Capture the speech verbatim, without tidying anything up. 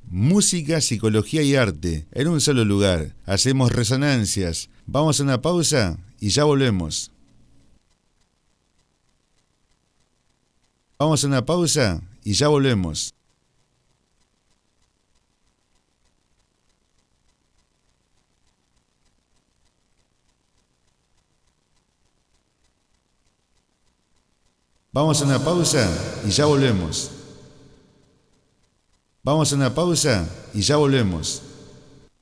Música, psicología y arte, en un solo lugar. Hacemos resonancias. Vamos a una pausa y ya volvemos. Vamos a una pausa y ya volvemos. Vamos a una pausa y ya volvemos. Vamos a una pausa y ya volvemos.